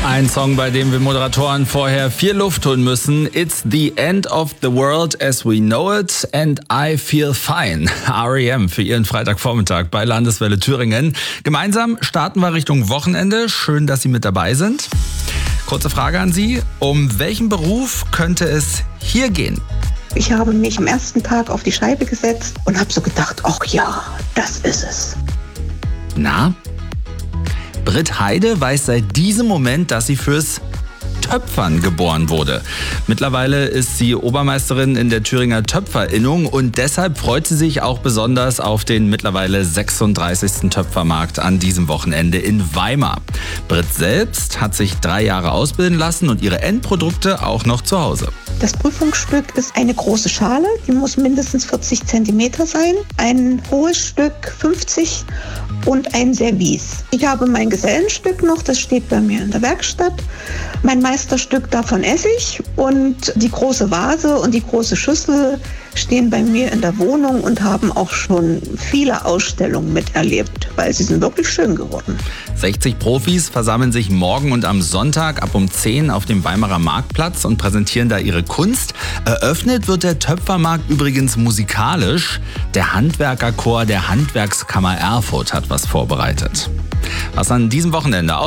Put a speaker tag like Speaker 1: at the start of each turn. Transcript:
Speaker 1: Ein Song, bei dem wir Moderatoren vorher viel Luft holen müssen. It's the end of the world as we know it and I feel fine. R.E.M. für Ihren Freitagvormittag bei Landeswelle Thüringen. Gemeinsam starten wir Richtung Wochenende. Schön, dass Sie mit dabei sind. Kurze Frage an Sie. Um welchen Beruf könnte es hier gehen?
Speaker 2: Ich habe mich am ersten Tag auf die Scheibe gesetzt und habe so gedacht, ach ja, das ist es.
Speaker 1: Na? Britt Heide weiß seit diesem Moment, dass sie fürs Töpfern geboren wurde. Mittlerweile ist sie Obermeisterin in der Thüringer Töpferinnung und deshalb freut sie sich auch besonders auf den mittlerweile 36. Töpfermarkt an diesem Wochenende in Weimar. Britt selbst hat sich 3 Jahre ausbilden lassen und ihre Endprodukte auch noch zu Hause.
Speaker 2: Das Prüfungsstück ist eine große Schale, die muss mindestens 40 cm sein, ein hohes Stück 50 und ein Service. Ich habe mein Gesellenstück noch, das steht bei mir in der Werkstatt. Mein Meisterstück, davon esse ich, und die große Vase und die große Schüssel stehen bei mir in der Wohnung und haben auch schon viele Ausstellungen miterlebt, weil sie sind wirklich schön geworden.
Speaker 1: 60 Profis versammeln sich morgen und am Sonntag ab um 10 auf dem Weimarer Marktplatz und präsentieren da ihre Kunst. Eröffnet wird der Töpfermarkt übrigens musikalisch. Der Handwerkerchor der Handwerkskammer Erfurt hat was vorbereitet. Was an diesem Wochenende